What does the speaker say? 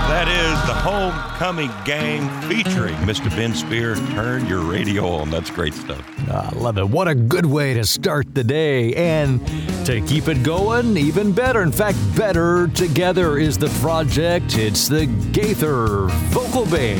That is the Homecoming Gang featuring Mr. Ben Spear. Turn your radio on. That's great stuff. I love it. What a good way to start the day. And to keep it going, even better. In fact, better together is the project. It's the Gaither Vocal Band.